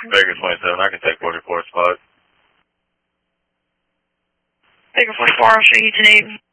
Baker 27, I can take 44 spot. Baker 44, I'll show you to Nate.